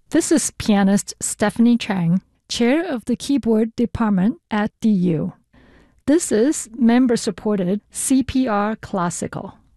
This is pianist Stephanie Chang, chair of the keyboard department at DU. This is member-supported CPR Classical.